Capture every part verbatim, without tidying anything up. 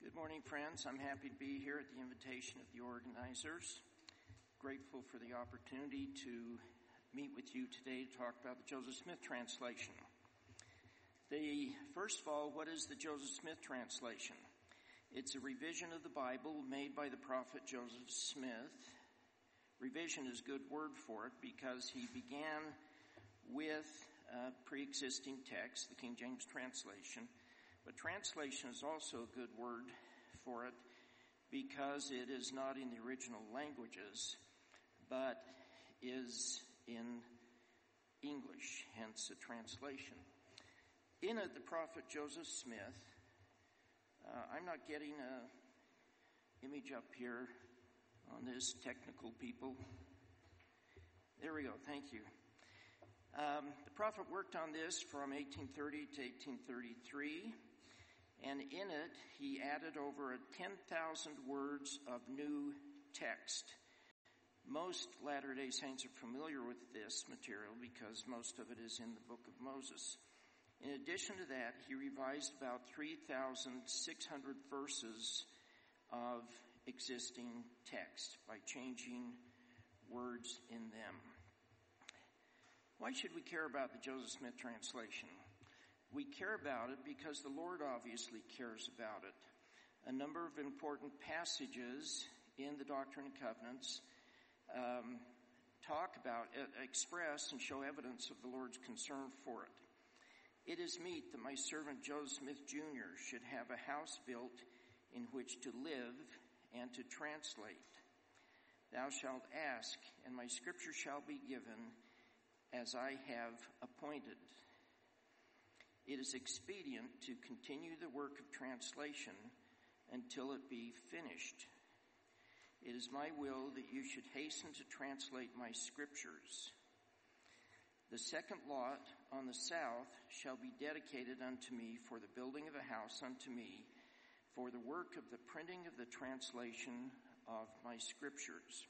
Good morning, friends. I'm happy to be here at the invitation of the organizers. Grateful for the opportunity to meet with you today to talk about the Joseph Smith translation. The first of all, what is the Joseph Smith translation? It's a revision of the Bible made by the prophet Joseph Smith. Revision is a good word for it because he began with a pre-existing text, the King James translation. But translation is also a good word for it because it is not in the original languages, but is in English, hence a translation. In it, the prophet Joseph Smith, uh, I'm not getting an image up here on this, technical people. There we go, thank you. Um, the prophet worked on this from eighteen thirty to eighteen thirty-three. And in it, he added over ten thousand words of new text. Most Latter-day Saints are familiar with this material because most of it is in the Book of Moses. In addition to that, he revised about three thousand six hundred verses of existing text by changing words in them. Why should we care about the Joseph Smith translation? We care about it because the Lord obviously cares about it. A number of important passages in the Doctrine and Covenants um, talk about, uh, express and show evidence of the Lord's concern for it. It is meet that my servant Joseph Smith Junior should have a house built in which to live and to translate. Thou shalt ask, and my scripture shall be given as I have appointed. It is expedient to continue the work of translation until it be finished. It is my will that you should hasten to translate my scriptures. The second lot on the south shall be dedicated unto me for the building of a house unto me, for the work of the printing of the translation of my scriptures.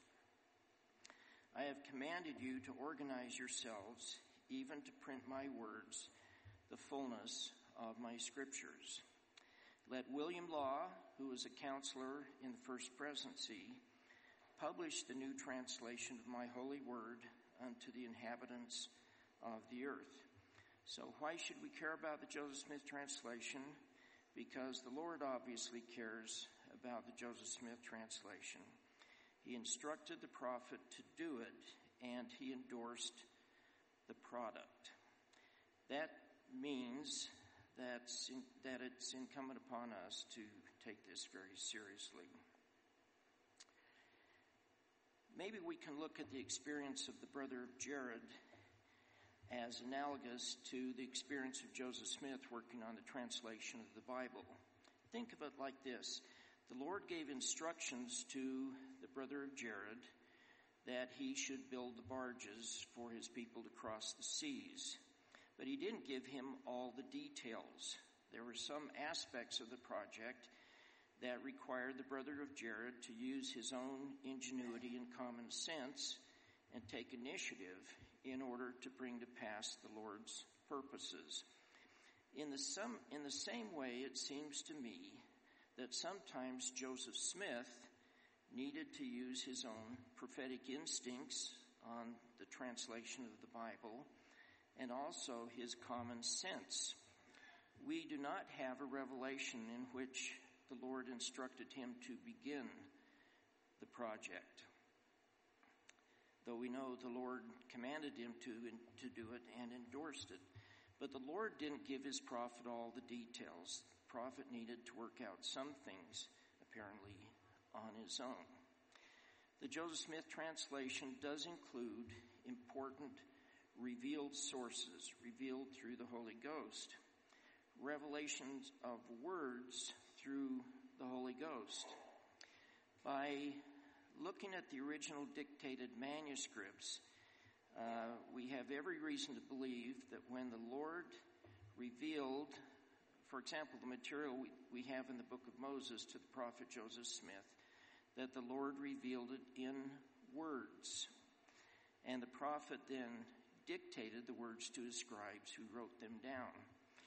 I have commanded you to organize yourselves, even to print my words, the fullness of my scriptures. Let William Law, who is a counselor in the First Presidency, publish the new translation of my holy word unto the inhabitants of the earth. So why should we care about the Joseph Smith translation? Because the Lord obviously cares about the Joseph Smith translation. He instructed the prophet to do it, and he endorsed the product. That means that's in, that it's incumbent upon us to take this very seriously. Maybe we can look at the experience of the brother of Jared as analogous to the experience of Joseph Smith working on the translation of the Bible. Think of it like this. The Lord gave instructions to the brother of Jared that he should build the barges for his people to cross the seas. But he didn't give him all the details. There were some aspects of the project that required the brother of Jared to use his own ingenuity and common sense and take initiative in order to bring to pass the Lord's purposes. In the, some, in the same way, it seems to me that sometimes Joseph Smith needed to use his own prophetic instincts on the translation of the Bible and also his common sense. We do not have a revelation in which the Lord instructed him to begin the project, though we know the Lord commanded him to, to do it and endorsed it. But the Lord didn't give his prophet all the details. The prophet needed to work out some things, apparently, on his own. The Joseph Smith translation does include important revealed sources, revealed through the Holy Ghost. Revelations of words through the Holy Ghost. By looking at the original dictated manuscripts, uh, we have every reason to believe that when the Lord revealed, for example, the material we, we have in the Book of Moses to the prophet Joseph Smith, that the Lord revealed it in words. And the prophet then dictated the words to his scribes who wrote them down.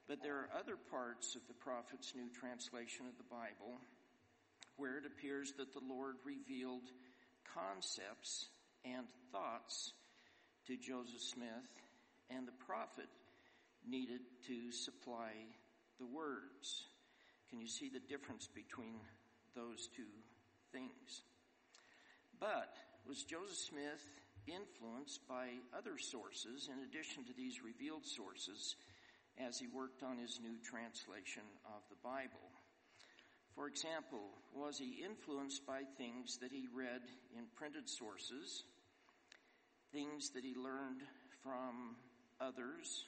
But there are other parts of the prophet's new translation of the Bible where it appears that the Lord revealed concepts and thoughts to Joseph Smith, and the prophet needed to supply the words. Can you see the difference between those two things? But was Joseph Smith influenced by other sources in addition to these revealed sources as he worked on his new translation of the Bible? For example, was he influenced by things that he read in printed sources, things that he learned from others,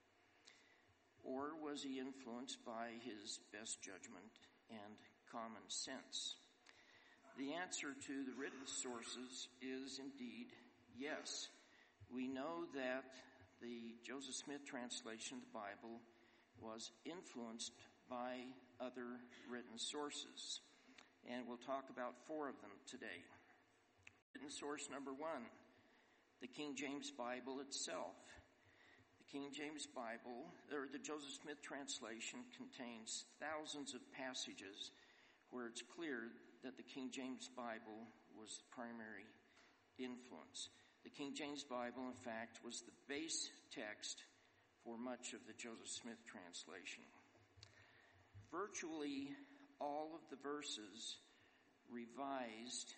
or was he influenced by his best judgment and common sense? The answer to the written sources is indeed yes. We know that the Joseph Smith translation of the Bible was influenced by other written sources, and we'll talk about four of them today. Written source number one, the King James Bible itself. The King James Bible, or the Joseph Smith translation, contains thousands of passages where it's clear that the King James Bible was the primary influence. The King James Bible, in fact, was the base text for much of the Joseph Smith translation. Virtually all of the verses revised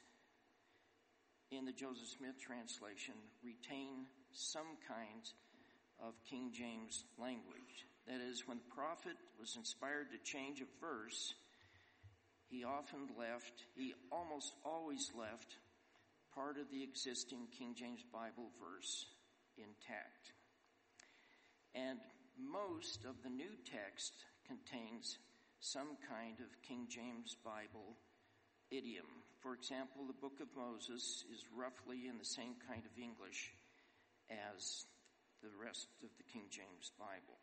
in the Joseph Smith translation retain some kind of King James language. That is, when the prophet was inspired to change a verse, he often left, he almost always left part of the existing King James Bible verse intact. And most of the new text contains some kind of King James Bible idiom. For example, the Book of Moses is roughly in the same kind of English as the rest of the King James Bible.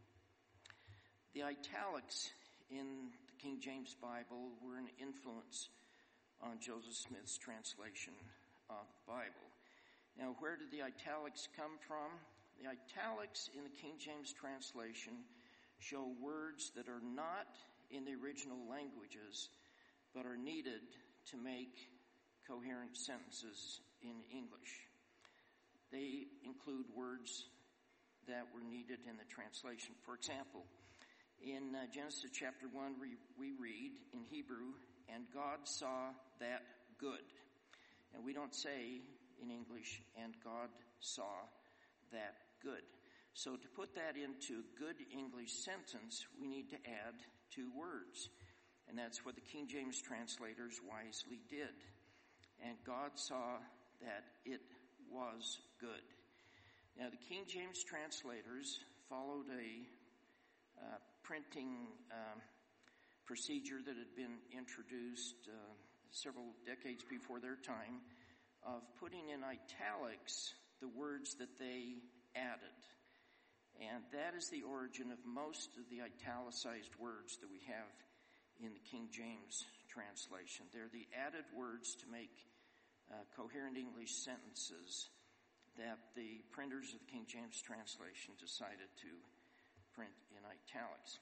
The italics in the King James Bible were an influence on Joseph Smith's translation of the Bible. Now, where did the italics come from? The italics in the King James translation show words that are not in the original languages, but are needed to make coherent sentences in English. They include words that were needed in the translation. For example, in uh, Genesis chapter one, we, we read in Hebrew, "And God saw that good." And we don't say in English, "And God saw that good." So to put that into a good English sentence, we need to add two words. And that's what the King James translators wisely did. And God saw that it was good. Now, the King James translators followed a uh, printing uh, procedure that had been introduced uh, several decades before their time of putting in italics the words that they added. And that is the origin of most of the italicized words that we have in the King James translation. They're the added words to make uh, coherent English sentences that the printers of the King James translation decided to print in italics.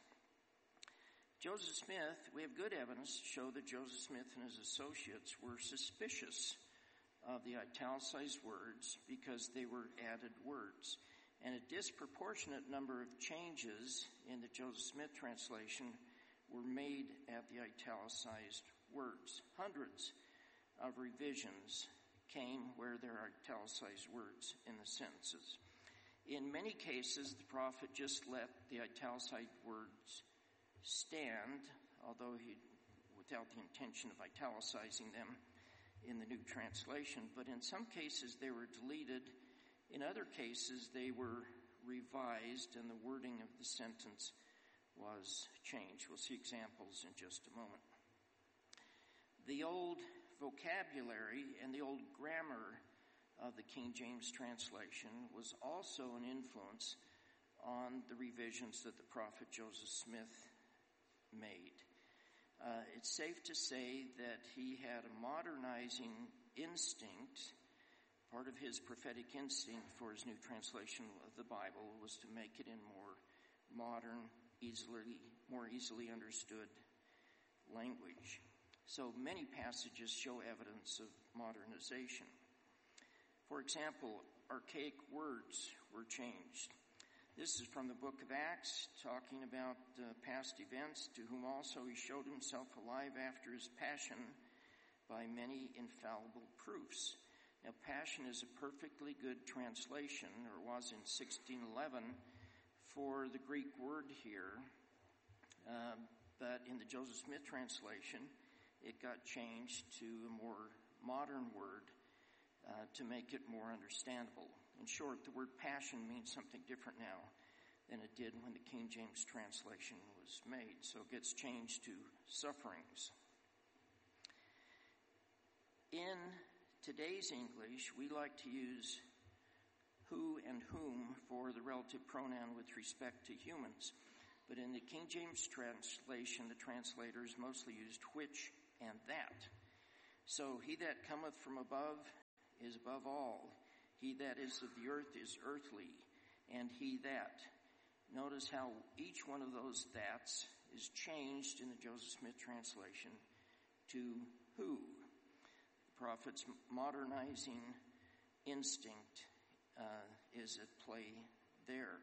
Joseph Smith, we have good evidence to show that Joseph Smith and his associates were suspicious of the italicized words because they were added words. And a disproportionate number of changes in the Joseph Smith translation were made at the italicized words. Hundreds of revisions came where there are italicized words in the sentences. In many cases, the prophet just let the italicized words stand, although he, without the intention of italicizing them in the new translation. But in some cases, they were deleted. In other cases, they were revised and the wording of the sentence was changed. We'll see examples in just a moment. The old vocabulary and the old grammar of the King James translation was also an influence on the revisions that the prophet Joseph Smith made. Uh, it's safe to say that he had a modernizing instinct. Part of his prophetic instinct for his new translation of the Bible was to make it in more modern easily, more easily understood language. So many passages show evidence of modernization. For example, archaic words were changed. This is from the book of Acts, talking about uh, past events, to whom also he showed himself alive after his passion by many infallible proofs. Now, passion is a perfectly good translation, or was in sixteen eleven, for the Greek word here, uh, but in the Joseph Smith translation, it got changed to a more modern word uh, to make it more understandable. In short, the word passion means something different now than it did when the King James translation was made. So it gets changed to sufferings. In today's English, we like to use who and whom for the relative pronoun with respect to humans. But in the King James translation, the translators mostly used which and that. So he that cometh from above is above all. He that is of the earth is earthly, and he that. Notice how each one of those that's is changed in the Joseph Smith translation to who. The prophet's modernizing instinct uh, is at play there.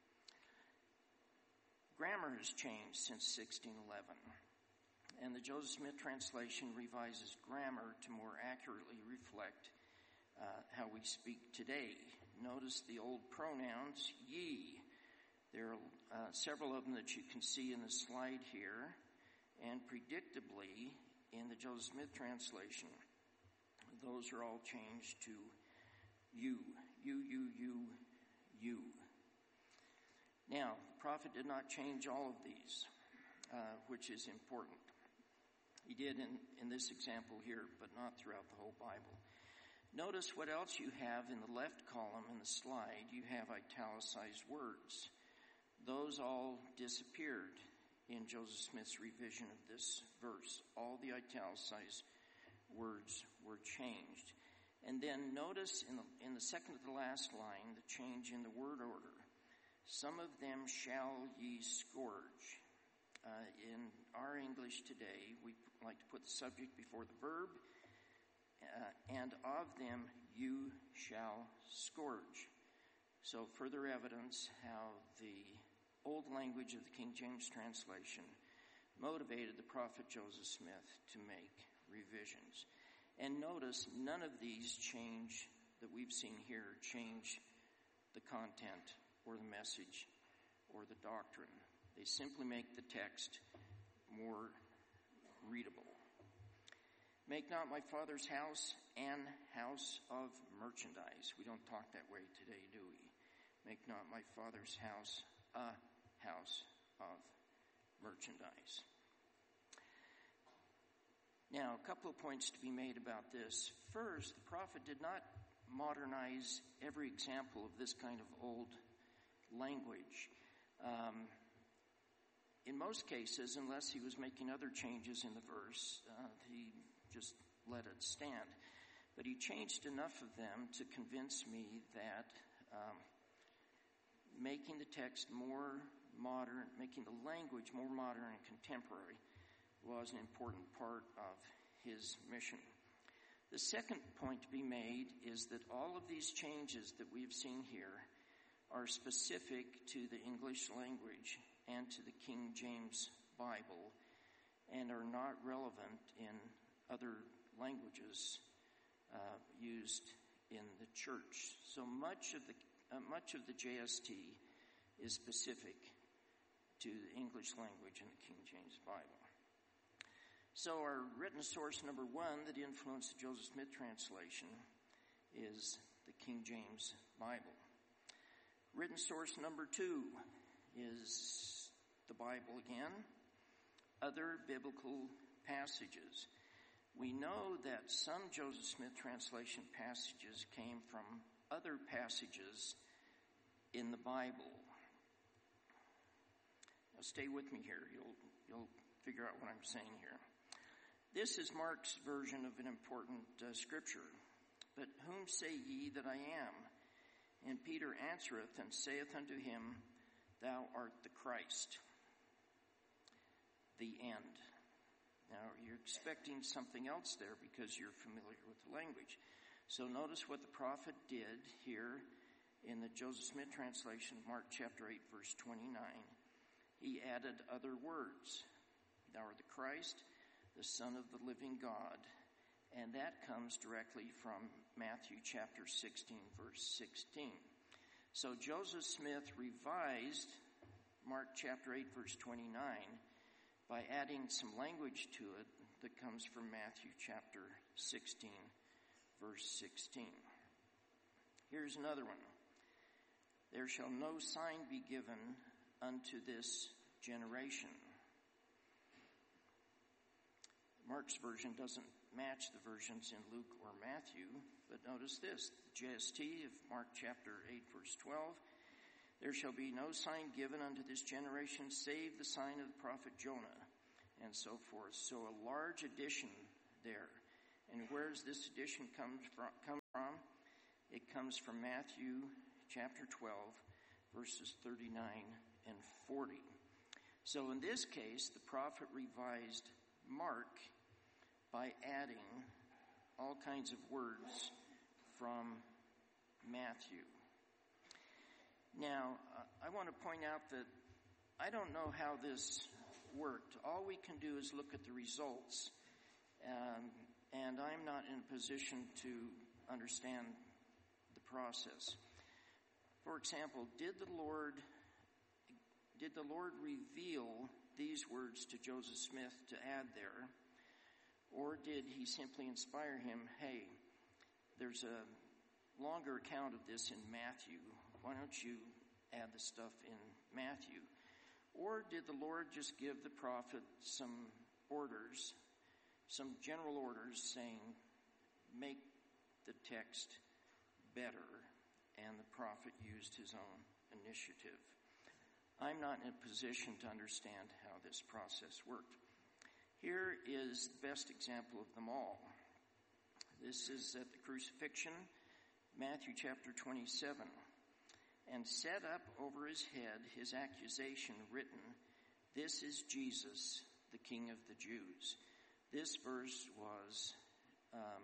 Grammar has changed since sixteen eleven, and the Joseph Smith translation revises grammar to more accurately reflect Uh, how we speak today. Notice the old pronouns, ye. There are uh, several of them that you can see in the slide here. And predictably, in the Joseph Smith translation, those are all changed to you. You, you, you, you. Now, the prophet did not change all of these, uh, which is important. He did in, in this example here, but not throughout the whole Bible. Notice what else you have in the left column in the slide. You have italicized words. Those all disappeared in Joseph Smith's revision of this verse. All the italicized words were changed. And then notice in the, in the second to the last line, the change in the word order. Some of them shall ye scourge. Uh, in our English today, we like to put the subject before the verb. Uh, and of them you shall scourge. So further evidence how the old language of the King James translation motivated the prophet Joseph Smith to make revisions. And notice none of these change, that we've seen here, change the content or the message or the doctrine. They simply make the text more readable. Make not my Father's house an house of merchandise. We don't talk that way today, do we? Make not my Father's house a house of merchandise. Now, a couple of points to be made about this. First, the prophet did not modernize every example of this kind of old language. Um, in most cases, unless he was making other changes in the verse, uh, he just let it stand. But he changed enough of them to convince me that um, making the text more modern, making the language more modern and contemporary was an important part of his mission. The second point to be made is that all of these changes that we've seen here are specific to the English language and to the King James Bible and are not relevant in other languages uh, used in the church. So much of the uh, much of the J S T is specific to the English language in the King James Bible. So our written source number one that influenced the Joseph Smith translation is the King James Bible. Written source number two is the Bible again. Other biblical passages. We know that some Joseph Smith translation passages came from other passages in the Bible. Now stay with me here. You'll, you'll figure out what I'm saying here. This is Mark's version of an important uh, scripture. But whom say ye that I am? And Peter answereth and saith unto him, Thou art the Christ. the end. Now, you're expecting something else there because you're familiar with the language. So notice what the prophet did here in the Joseph Smith translation of Mark chapter eight, verse twenty-nine. He added other words. Thou art the Christ, the Son of the living God. And that comes directly from Matthew chapter sixteen, verse sixteen. So Joseph Smith revised Mark chapter eight, verse twenty-nine by adding some language to it that comes from Matthew chapter sixteen, verse sixteen. Here's another one. There shall no sign be given unto this generation. Mark's version doesn't match the versions in Luke or Matthew, but notice this, the J S T of Mark chapter eight, verse twelve. There shall be no sign given unto this generation save the sign of the prophet Jonah, and so forth. So a large addition there. And where does this addition come from? Come from? It comes from Matthew chapter twelve, verses thirty-nine and forty. So in this case, the prophet revised Mark by adding all kinds of words from Matthew. Now, I want to point out that I don't know how this worked. All we can do is look at the results, um, and I'm not in a position to understand the process. For example, did the Lord did the Lord reveal these words to Joseph Smith to add there, or did he simply inspire him, hey, there's a longer account of this in Matthew. Why don't you add the stuff in Matthew? Or did the Lord just give the prophet some orders, some general orders saying, make the text better, and the prophet used his own initiative? I'm not in a position to understand how this process worked. Here is the best example of them all. This is at the crucifixion, Matthew chapter twenty-seven. And set up over his head his accusation written, This is Jesus, the King of the Jews. This verse was um,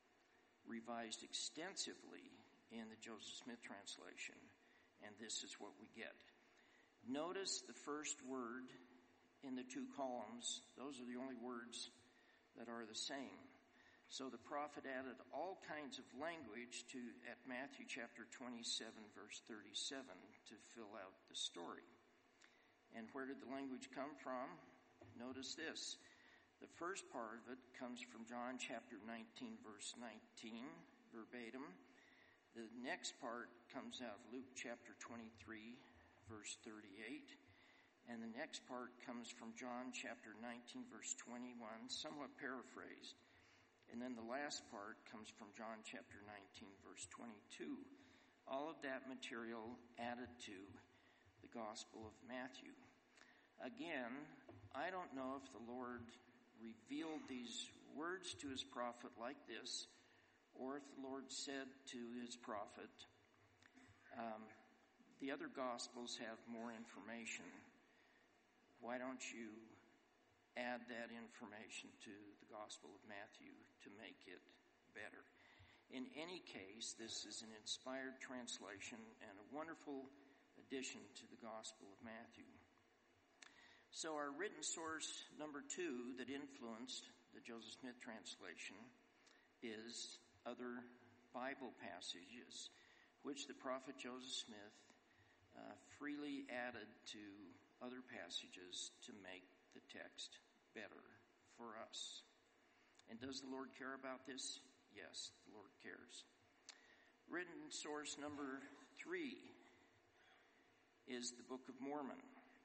revised extensively in the Joseph Smith translation, and this is what we get. Notice the first word in the two columns. Those are the only words that are the same. So the prophet added all kinds of language to at Matthew chapter twenty-seven, verse thirty-seven, to fill out the story. And where did the language come from? Notice this. The first part of it comes from John chapter nineteen, verse nineteen, verbatim. The next part comes out of Luke chapter twenty-three, verse thirty-eight. And the next part comes from John chapter nineteen, verse twenty-one, somewhat paraphrased. And then the last part comes from John chapter nineteen, verse twenty-two. All of that material added to the Gospel of Matthew. Again, I don't know if the Lord revealed these words to his prophet like this, or if the Lord said to his prophet, um, the other Gospels have more information. Why don't you add that information to the Gospel of Matthew to make it better? In any case, this is an inspired translation and a wonderful addition to the Gospel of Matthew. So our written source number two that influenced the Joseph Smith translation is other Bible passages, which the prophet Joseph Smith uh, freely added to other passages to make the text better for us. And does the Lord care about this? Yes, the Lord cares. Written source number three is the Book of Mormon.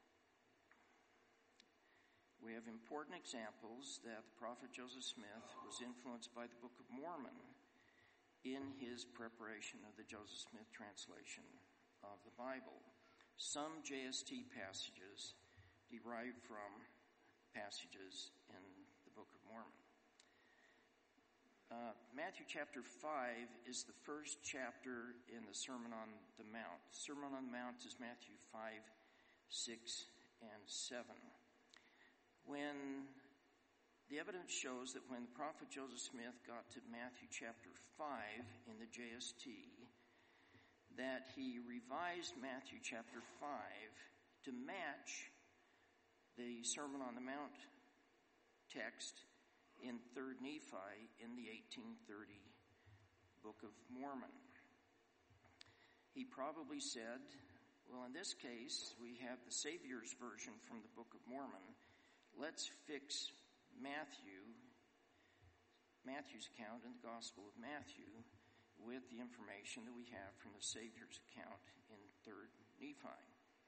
We have important examples that the prophet Joseph Smith was influenced by the Book of Mormon in his preparation of the Joseph Smith translation of the Bible. Some J S T passages derived from passages in the Book of Mormon. Uh, Matthew chapter five is the first chapter in the Sermon on the Mount. The Sermon on the Mount is Matthew five, six, and seven. When the evidence shows that when the prophet Joseph Smith got to Matthew chapter five in the J S T, that he revised Matthew chapter five to match the Sermon on the Mount text in Third Nephi in the eighteen thirty Book of Mormon. He probably said, well, in this case, we have the Savior's version from the Book of Mormon. Let's fix Matthew, Matthew's account in the Gospel of Matthew with the information that we have from the Savior's account in Third Nephi.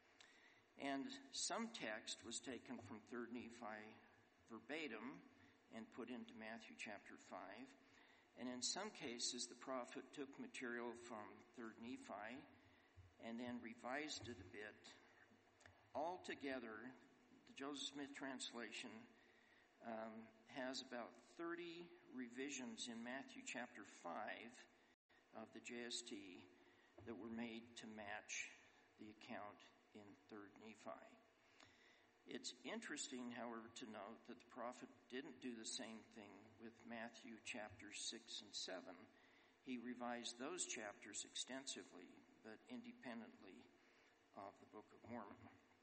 And some text was taken from Third Nephi verbatim and put into Matthew chapter five. And in some cases, the prophet took material from Third Nephi and then revised it a bit. Altogether, the Joseph Smith translation um, has about thirty revisions in Matthew chapter five of the J S T that were made to match the account in Third Nephi. It's interesting, however, to note that the prophet didn't do the same thing with Matthew chapters six and seven. He revised those chapters extensively, but independently of the Book of Mormon.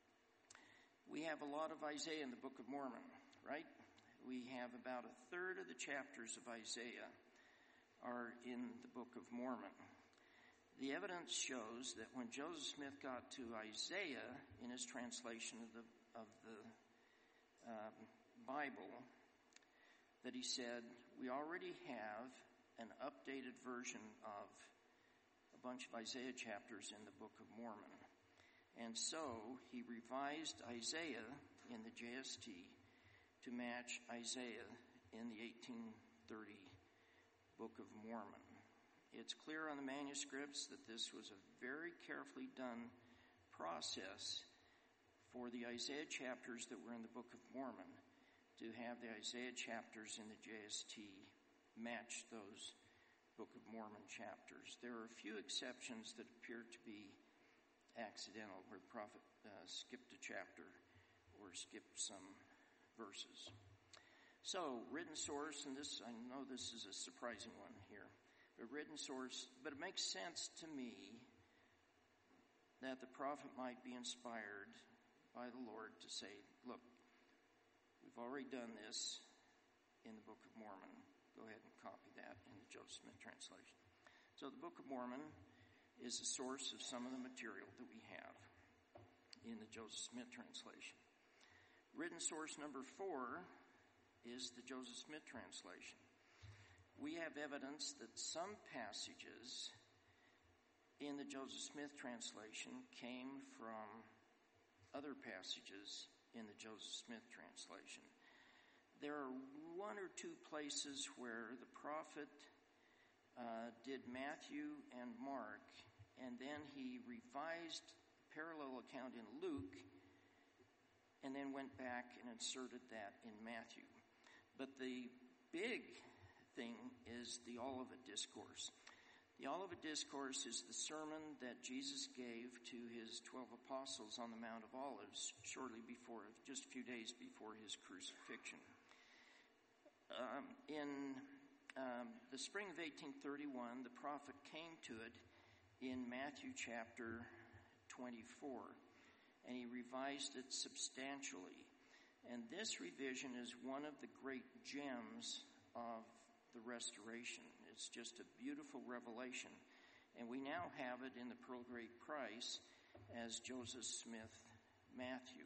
We have a lot of Isaiah in the Book of Mormon, right? We have about a third of the chapters of Isaiah are in the Book of Mormon. The evidence shows that when Joseph Smith got to Isaiah in his translation of the of the um, Bible, that he said, we already have an updated version of a bunch of Isaiah chapters in the Book of Mormon. And so he revised Isaiah in the J S T to match Isaiah in the eighteen thirty Book of Mormon. It's clear on the manuscripts that this was a very carefully done process for the Isaiah chapters that were in the Book of Mormon to have the Isaiah chapters in the J S T match those Book of Mormon chapters. There are a few exceptions that appear to be accidental, where the prophet uh, skipped a chapter or skipped some verses. So, written source, and this, I know this is a surprising one here, but written source, but it makes sense to me that the prophet might be inspired by the Lord to say, look, we've already done this in the Book of Mormon. Go ahead and copy that in the Joseph Smith translation. So the Book of Mormon is the source of some of the material that we have in the Joseph Smith translation. Written source number four is the Joseph Smith translation. We have evidence that some passages in the Joseph Smith translation came from other passages in the Joseph Smith translation. There are one or two places where the prophet uh, did Matthew and Mark, and then he revised the parallel account in Luke, and then went back and inserted that in Matthew. But the big thing is the Olivet Discourse. The Olivet Discourse is the sermon that Jesus gave to his twelve apostles on the Mount of Olives shortly before, just a few days before his crucifixion. Um, in um, the spring of eighteen thirty-one, the prophet came to it in Matthew chapter twenty-four, and he revised it substantially. And this revision is one of the great gems of the Restoration. It's just a beautiful revelation. And we now have it in the Pearl Great Price as Joseph Smith Matthew.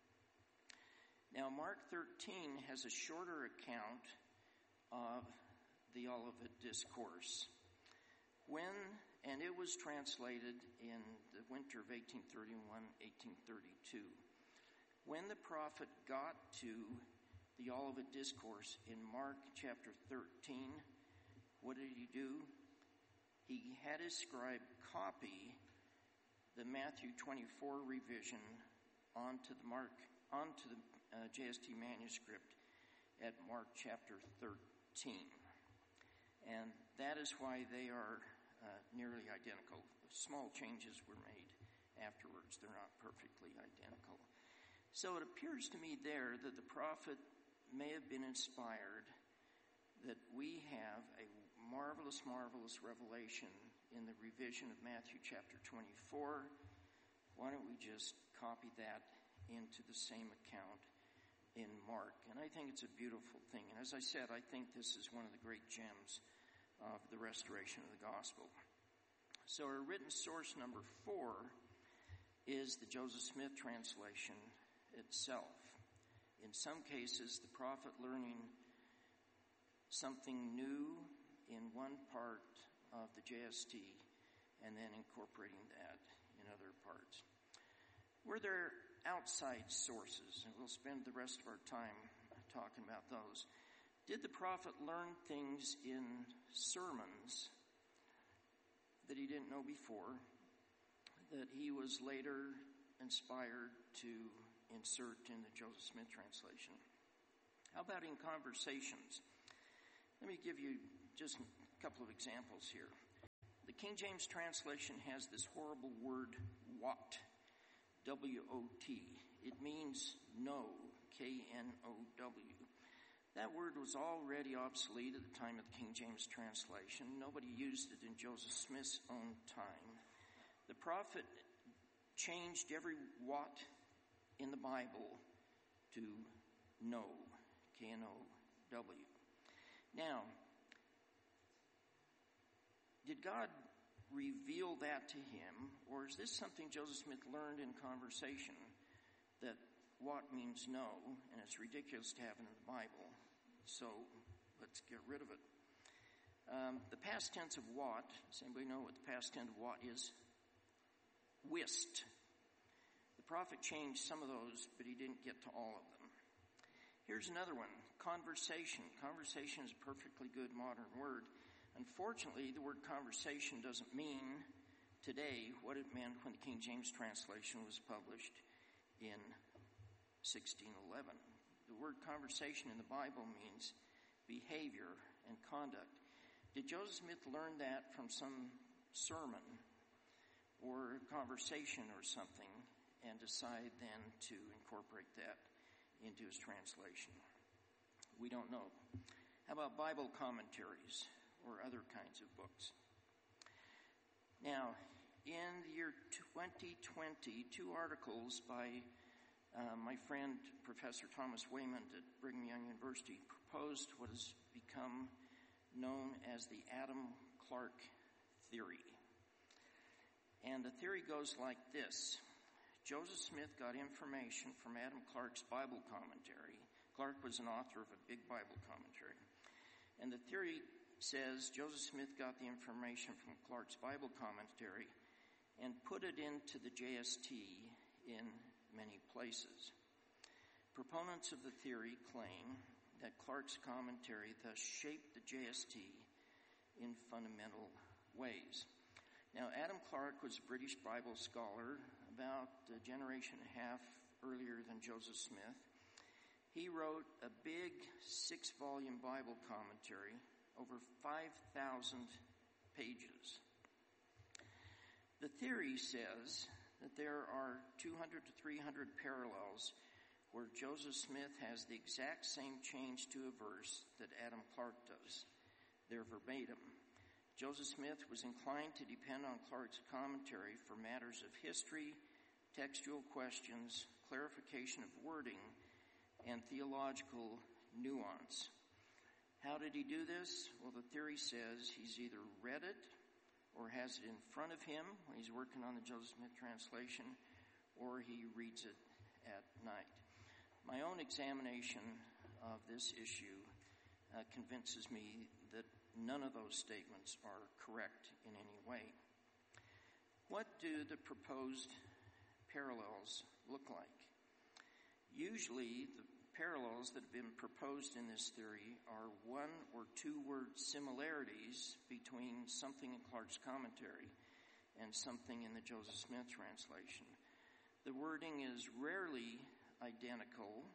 Now, Mark thirteen has a shorter account of the Olivet Discourse. When, and it was translated in the winter of eighteen thirty-one, eighteen thirty-two. When the prophet got to the Olivet Discourse in Mark chapter thirteen, what did he do? He had his scribe copy the Matthew twenty-four revision onto the Mark onto the uh, J S T manuscript at Mark chapter thirteen, and that is why they are uh, nearly identical. Small changes were made afterwards; they're not perfectly identical. So it appears to me there that the prophet may have been inspired that we have a marvelous, marvelous revelation in the revision of Matthew chapter twenty-four. Why don't we just copy that into the same account in Mark? And I think it's a beautiful thing. And as I said, I think this is one of the great gems of the restoration of the gospel. So our written source number four is the Joseph Smith translation itself. In some cases, the prophet learning something new in one part of the J S T and then incorporating that in other parts. Were there outside sources? And we'll spend the rest of our time talking about those. Did the prophet learn things in sermons that he didn't know before, that he was later inspired to insert in the Joseph Smith translation? How about in conversations? Let me give you just a couple of examples here. The King James translation has this horrible word, what, W O T. It means know, K N O W. That word was already obsolete at the time of the King James translation. Nobody used it in Joseph Smith's own time. The prophet changed every what in the Bible to know, K N O W. Now, did God reveal that to him, or is this something Joseph Smith learned in conversation, that what means no, and it's ridiculous to have it in the Bible, so let's get rid of it. Um, the past tense of what, does anybody know what the past tense of what is? Wist. The prophet changed some of those, but he didn't get to all of them. Here's another one, conversation. Conversation is a perfectly good modern word. Unfortunately, the word conversation doesn't mean today what it meant when the King James translation was published in sixteen eleven. The word conversation in the Bible means behavior and conduct. Did Joseph Smith learn that from some sermon or conversation or something and decide then to incorporate that into his translation? We don't know. How about Bible commentaries or other kinds of books? Now, in the year twenty twenty, two articles by uh, my friend Professor Thomas Wayman at Brigham Young University proposed what has become known as the Adam Clarke theory. And the theory goes like this. Joseph Smith got information from Adam Clarke's Bible commentary. Clarke was an author of a big Bible commentary. And the theory says Joseph Smith got the information from Clarke's Bible commentary and put it into the J S T in many places. Proponents of the theory claim that Clarke's commentary thus shaped the J S T in fundamental ways. Now, Adam Clarke was a British Bible scholar about a generation and a half earlier than Joseph Smith. He wrote a big six-volume Bible commentary, over five thousand pages. The theory says that there are two hundred to three hundred parallels where Joseph Smith has the exact same change to a verse that Adam Clarke does. They're verbatim. Joseph Smith was inclined to depend on Clarke's commentary for matters of history, textual questions, clarification of wording, and theological nuance. How did he do this? Well, the theory says he's either read it or has it in front of him when he's working on the Joseph Smith translation, or he reads it at night. My own examination of this issue uh, convinces me that none of those statements are correct in any way. What do the proposed parallels look like? Usually, the parallels that have been proposed in this theory are one or two word similarities between something in Clarke's commentary and something in the Joseph Smith translation. The wording is rarely identical,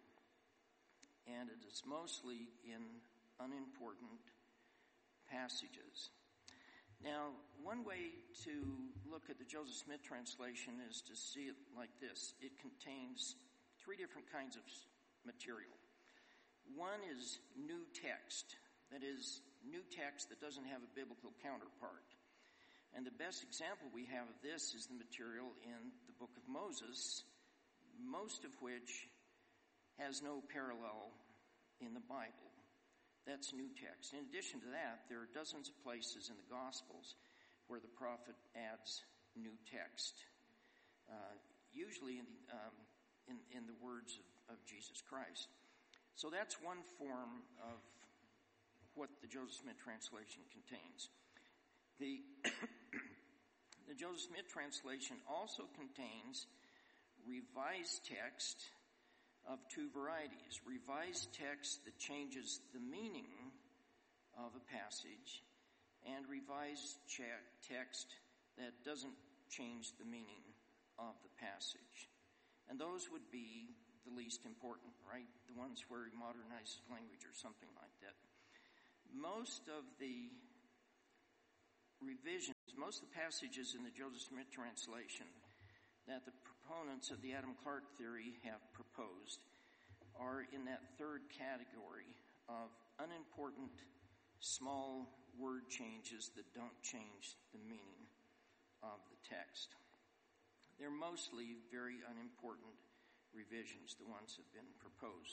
and it is mostly in unimportant passages. Now, one way to look at the Joseph Smith translation is to see it like this. It contains three different kinds of material. One is new text, that is, new text that doesn't have a biblical counterpart. And the best example we have of this is the material in the book of Moses, most of which has no parallel in the Bible. That's new text. In addition to that, there are dozens of places in the Gospels where the prophet adds new text, uh, usually in, um, in, in the words of, of Jesus Christ. So that's one form of what the Joseph Smith translation contains. The, the Joseph Smith translation also contains revised text of two varieties. Revised text that changes the meaning of a passage, and revised text that doesn't change the meaning of the passage. And those would be the least important, right? The ones where he modernizes language or something like that. Most of the revisions, most of the passages in the Joseph Smith translation that the proponents of the Adam Clarke theory have proposed are in that third category of unimportant, small word changes that don't change the meaning of the text. They're mostly very unimportant revisions, the ones that have been proposed.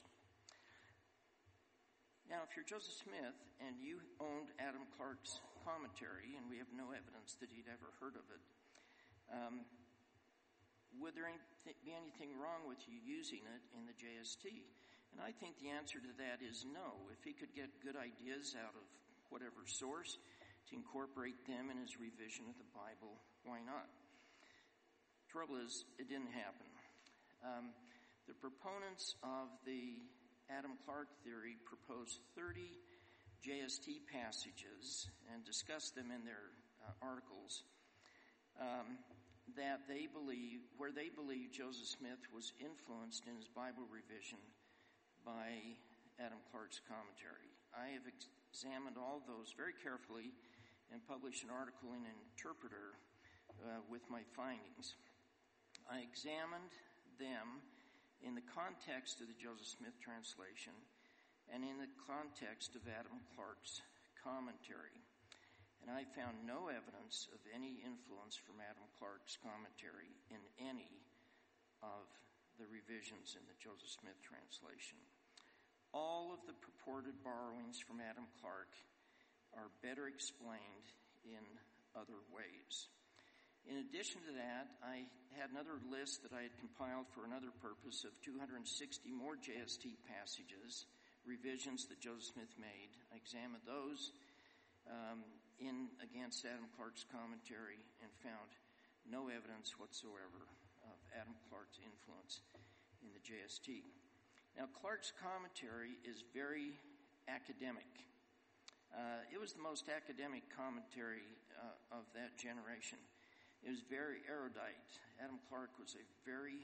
Now, if you're Joseph Smith and you owned Adam Clarke's commentary, and we have no evidence that he'd ever heard of it, um, would there be anything wrong with you using it in the J S T? And I think the answer to that is no. If he could get good ideas out of whatever source to incorporate them in his revision of the Bible, why not? Trouble is, it didn't happen. Um, the proponents of the Adam Clarke theory proposed thirty J S T passages and discussed them in their uh, articles um, that they believe, where they believe Joseph Smith was influenced in his Bible revision by Adam Clarke's commentary. I have ex- examined all of those very carefully and published an article in Interpreter uh, with my findings. I examined them in the context of the Joseph Smith translation and in the context of Adam Clarke's commentary. And I found no evidence of any influence from Adam Clarke's commentary in any of the revisions in the Joseph Smith translation. All of the purported borrowings from Adam Clarke are better explained in other ways. In addition to that, I had another list that I had compiled for another purpose of two hundred sixty more J S T passages, revisions that Joseph Smith made. I examined those um, in against Adam Clarke's commentary and found no evidence whatsoever of Adam Clarke's influence in the J S T. Now, Clarke's commentary is very academic. Uh, it was the most academic commentary uh, of that generation. It was very erudite. Adam Clarke was a very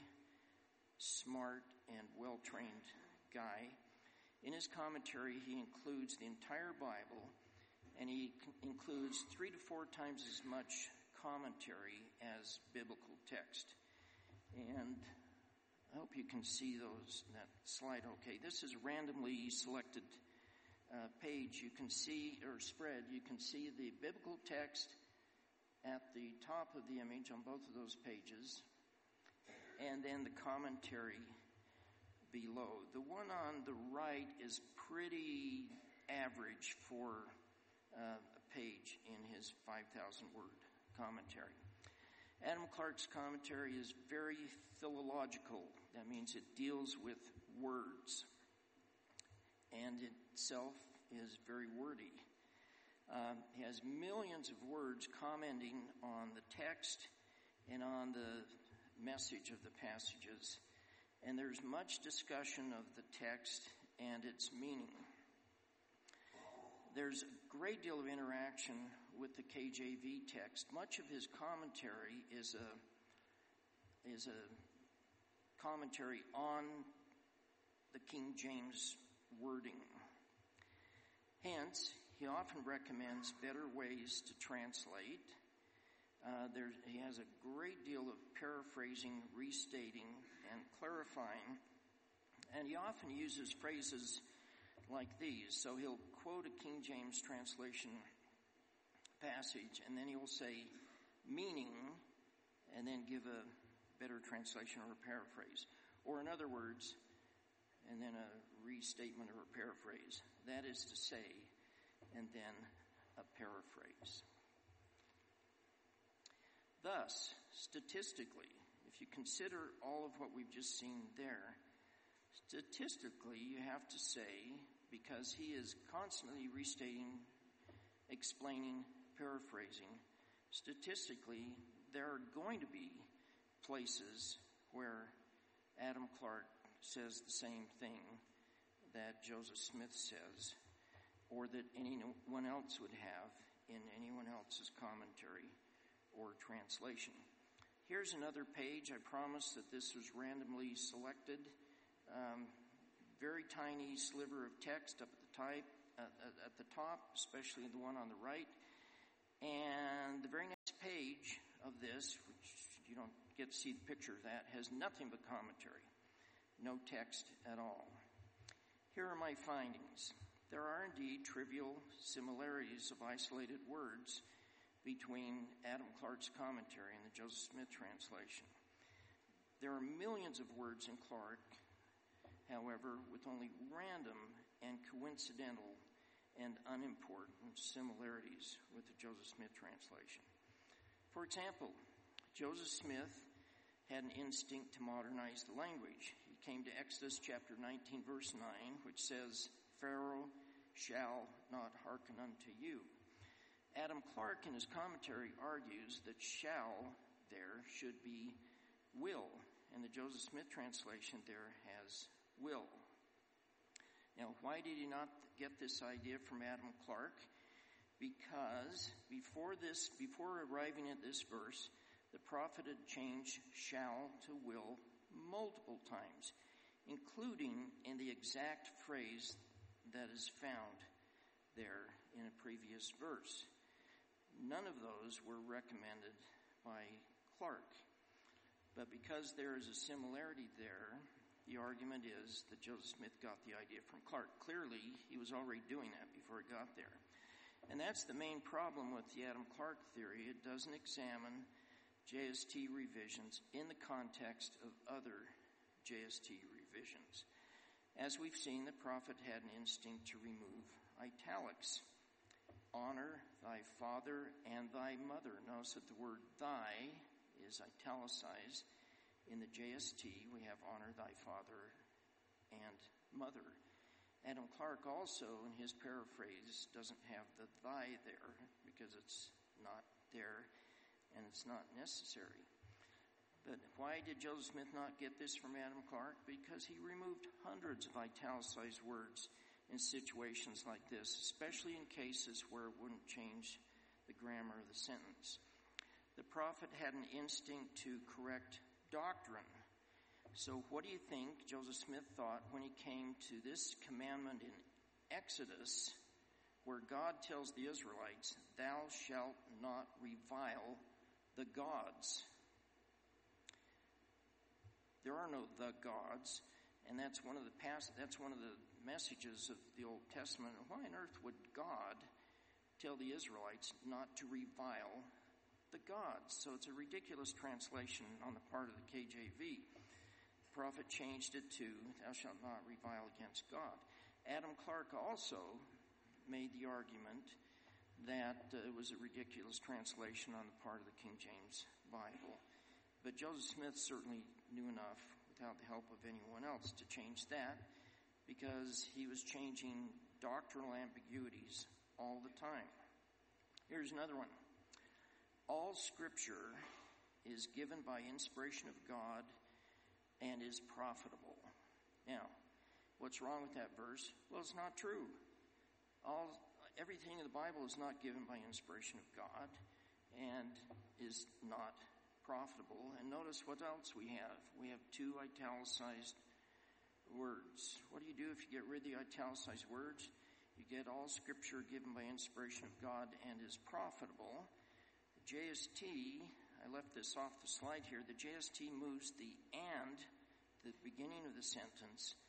smart and well-trained guy. In his commentary, he includes the entire Bible, and he c- includes three to four times as much commentary as biblical text. And I hope you can see those that slide okay. This is a randomly selected uh, page. You can see, or spread, you can see the biblical text at the top of the image on both of those pages, and then the commentary below. The one on the right is pretty average for uh, a page in his five thousand word commentary. Adam Clarke's commentary is very philological. That means it deals with words, and itself is very wordy. Um, he has millions of words commenting on the text and on the message of the passages. And there's much discussion of the text and its meaning. There's a great deal of interaction with the K J V text. Much of his commentary is a, is a commentary on the King James wording. Hence, he often recommends better ways to translate. Uh, there, he has a great deal of paraphrasing, restating, and clarifying. And he often uses phrases like these. So he'll quote a King James translation passage, and then he'll say meaning, and then give a better translation or a paraphrase. Or in other words, and then a restatement or a paraphrase. That is to say, and then a paraphrase. Thus, statistically, if you consider all of what we've just seen there, statistically you have to say, because he is constantly restating, explaining, paraphrasing, statistically there are going to be places where Adam Clarke says the same thing that Joseph Smith says, or that anyone else would have in anyone else's commentary or translation. Here's another page. I promise that this was randomly selected. Um, very tiny sliver of text up at the, type, uh, at the top, especially the one on the right. And the very next page of this, which you don't get to see the picture of that, has nothing but commentary. No text at all. Here are my findings. There are indeed trivial similarities of isolated words between Adam Clarke's commentary and the Joseph Smith translation. There are millions of words in Clarke, however, with only random and coincidental and unimportant similarities with the Joseph Smith translation. For example, Joseph Smith had an instinct to modernize the language. He came to Exodus chapter nineteen, verse nine, which says, Pharaoh shall not hearken unto you. Adam Clarke in his commentary argues that shall there should be will, and the Joseph Smith translation there has will. Now, why did he not get this idea from Adam Clarke? Because before this, before arriving at this verse, the prophet had changed shall to will multiple times, including in the exact phrase that is found there in a previous verse. None of those were recommended by Clarke. But because there is a similarity there, the argument is that Joseph Smith got the idea from Clarke. Clearly, he was already doing that before he got there. And that's the main problem with the Adam Clarke theory. It doesn't examine J S T revisions in the context of other J S T revisions. As we've seen, the prophet had an instinct to remove italics. Honor thy father and thy mother. Notice that the word thy is italicized. In the J S T, we have honor thy father and mother. Adam Clarke also, in his paraphrase, doesn't have the thy there because it's not there and it's not necessary. But why did Joseph Smith not get this from Adam Clarke? Because he removed hundreds of italicized words in situations like this, especially in cases where it wouldn't change the grammar of the sentence. The prophet had an instinct to correct doctrine. So what do you think Joseph Smith thought when he came to this commandment in Exodus, where God tells the Israelites, thou shalt not revile the gods? There are no the gods, and that's one of the past, that's one of the messages of the Old Testament. Why on earth would God tell the Israelites not to revile the gods? So it's a ridiculous translation on the part of the K J V. The prophet changed it to, thou shalt not revile against God. Adam Clarke also made the argument that uh, it was a ridiculous translation on the part of the King James Bible. But Joseph Smith certainly knew enough, without the help of anyone else, to change that, because he was changing doctrinal ambiguities all the time. Here's another one. All Scripture is given by inspiration of God and is profitable. Now, what's wrong with that verse? Well, it's not true. All everything in the Bible is not given by inspiration of God and is not profitable. And notice what else we have. We have two italicized words. What do you do if you get rid of the italicized words? You get all Scripture given by inspiration of God and is profitable. The J S T, I left this off the slide here, the J S T moves the and, the beginning of the sentence,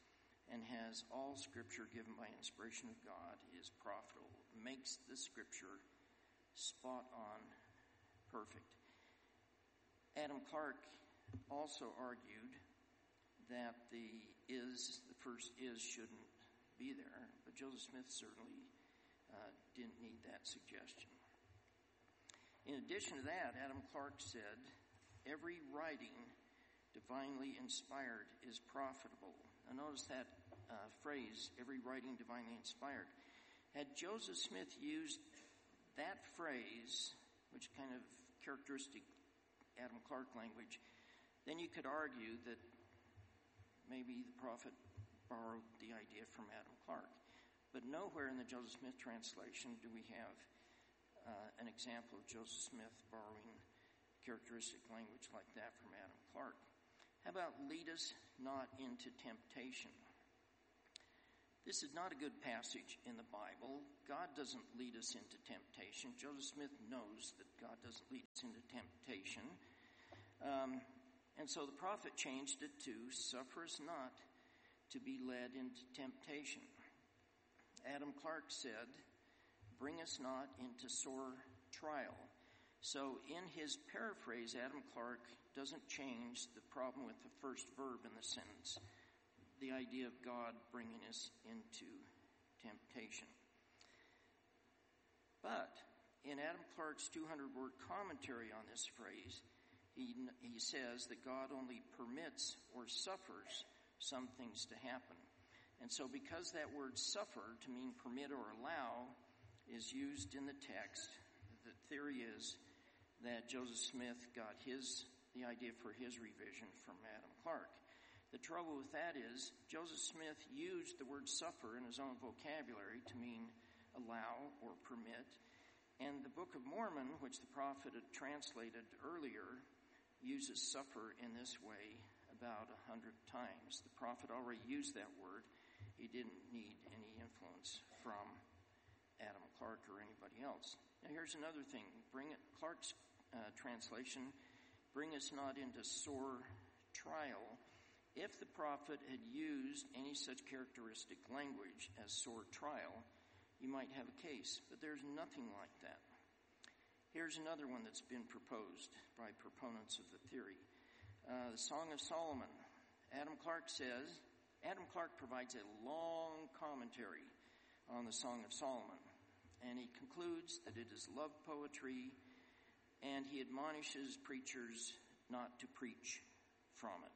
and has all Scripture given by inspiration of God is profitable, makes the Scripture spot on, perfect. Adam Clarke also argued that the is, the first is, shouldn't be there, but Joseph Smith certainly uh, didn't need that suggestion. In addition to that, Adam Clarke said, every writing divinely inspired is profitable. Now notice that uh, phrase, every writing divinely inspired. Had Joseph Smith used that phrase, which kind of characteristic Adam Clarke language, then you could argue that maybe the prophet borrowed the idea from Adam Clarke. But nowhere in the Joseph Smith translation do we have uh, an example of Joseph Smith borrowing characteristic language like that from Adam Clarke. How about lead us not into temptation? This is not a good passage in the Bible. God doesn't lead us into temptation. Joseph Smith knows that God doesn't lead us into temptation. Um, and so the prophet changed it to, suffer us not to be led into temptation. Adam Clarke said, bring us not into sore trial. So in his paraphrase, Adam Clarke doesn't change the problem with the first verb in the sentence, the idea of God bringing us into temptation. But in Adam Clarke's two hundred word commentary on this phrase, he, he says that God only permits or suffers some things to happen. And so because that word suffer, to mean permit or allow, is used in the text, the theory is that Joseph Smith got his the idea for his revision from Adam Clarke. The trouble with that is Joseph Smith used the word suffer in his own vocabulary to mean allow or permit. And the Book of Mormon, which the prophet had translated earlier, uses suffer in this way about a hundred times. The prophet already used that word. He didn't need any influence from Adam Clarke or anybody else. Now here's another thing. Bring it, Clarke's uh, translation, bring us not into sore trial. If the prophet had used any such characteristic language as sore trial, you might have a case, but there's nothing like that. Here's another one that's been proposed by proponents of the theory. Uh, the Song of Solomon. Adam Clarke says, Adam Clarke provides a long commentary on the Song of Solomon, and he concludes that it is love poetry, and he admonishes preachers not to preach from it.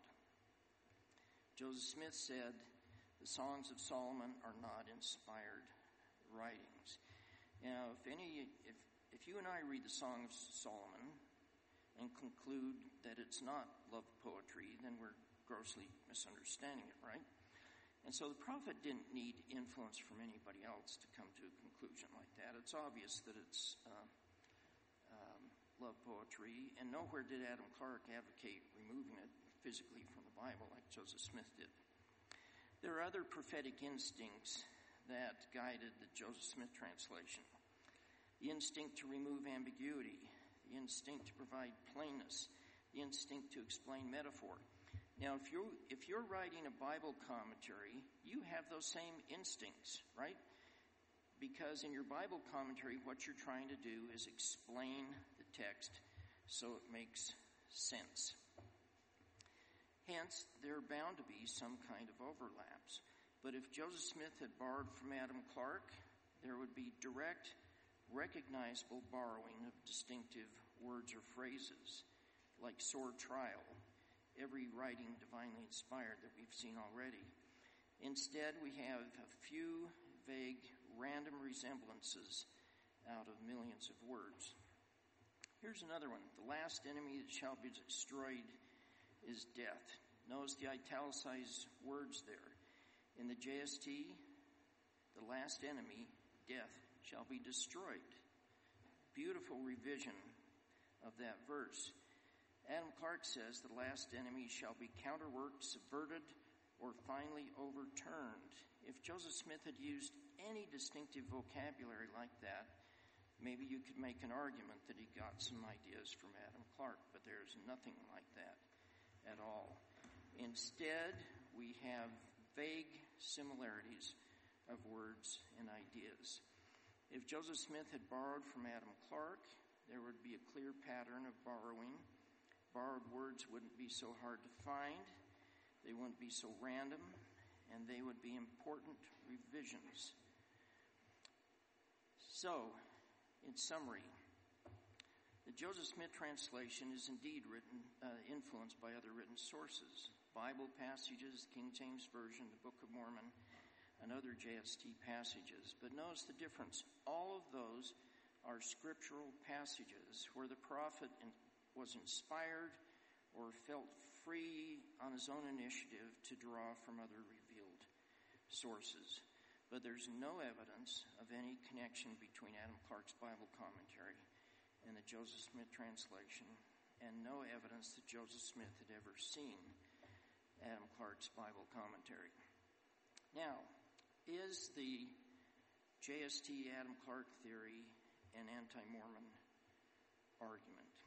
Joseph Smith said, the Songs of Solomon are not inspired writings. Now, if any, if, if you and I read the Song of Solomon and conclude that it's not love poetry, then we're grossly misunderstanding it, right? And so the prophet didn't need influence from anybody else to come to a conclusion like that. It's obvious that it's uh, um, love poetry, and nowhere did Adam Clarke advocate removing it physically from the Bible like Joseph Smith did. There are other prophetic instincts that guided the Joseph Smith translation. The instinct to remove ambiguity, the instinct to provide plainness, the instinct to explain metaphor. Now, if you're, if you're writing a Bible commentary, you have those same instincts, right? Because in your Bible commentary, what you're trying to do is explain the text so it makes sense. Hence, there are bound to be some kind of overlaps. But if Joseph Smith had borrowed from Adam Clarke, there would be direct, recognizable borrowing of distinctive words or phrases, like sore trial, every writing divinely inspired that we've seen already. Instead, we have a few vague, random resemblances out of millions of words. Here's another one. The last enemy that shall be destroyed is death. Notice the italicized words there. In the J S T, the last enemy, death, shall be destroyed. Beautiful revision of that verse. Adam Clarke says the last enemy shall be counterworked, subverted, or finally overturned. If Joseph Smith had used any distinctive vocabulary like that, maybe you could make an argument that he got some ideas from Adam Clarke, but there's nothing like that at all. Instead, we have vague similarities of words and ideas. If Joseph Smith had borrowed from Adam Clarke, there would be a clear pattern of borrowing. Borrowed words wouldn't be so hard to find, they wouldn't be so random, and they would be important revisions. So, in summary, the Joseph Smith translation is indeed written, uh, influenced by other written sources, Bible passages, King James Version, the Book of Mormon, and other J S T passages. But notice the difference. All of those are scriptural passages where the prophet in, was inspired or felt free on his own initiative to draw from other revealed sources. But there's no evidence of any connection between Adam Clarke's Bible commentary and the Joseph Smith translation, and no evidence that Joseph Smith had ever seen Adam Clarke's Bible commentary. Now, is the J S T Adam Clarke theory an anti-Mormon argument?